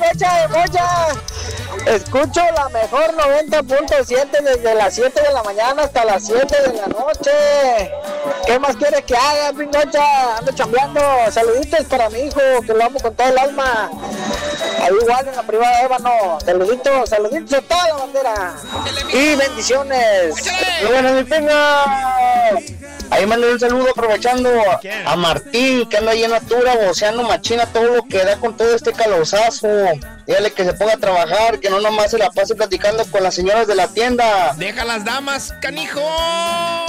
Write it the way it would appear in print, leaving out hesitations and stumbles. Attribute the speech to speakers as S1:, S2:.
S1: Mocha, Mocha. Escucho la mejor 90.7 desde las 7 de la mañana hasta las 7 de la noche. ¿Qué más quieres que haga, Pingocha? Ando chambeando. Saluditos para mi hijo, que lo amo con todo el alma. Ahí igual en la privada de Ébano. Saluditos a toda la bandera. Y bendiciones.
S2: Bueno, mi Pinga. Ahí mandé un saludo aprovechando a Martín, que anda ahí en la altura, voceando machina todo lo que da con todo este calorzazo. Dígale que se ponga a trabajar, que no nomás se la pase platicando con las señoras de la tienda.
S3: Deja las damas, canijo.